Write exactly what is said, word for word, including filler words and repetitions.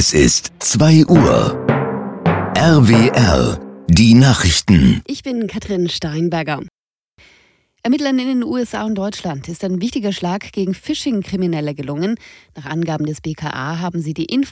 Es ist zwei Uhr. R W R, die Nachrichten. Ich bin Katrin Steinberger. Ermittlern in den U S A und Deutschland ist ein wichtiger Schlag gegen Phishing-Kriminelle gelungen. Nach Angaben des B K A haben sie die Info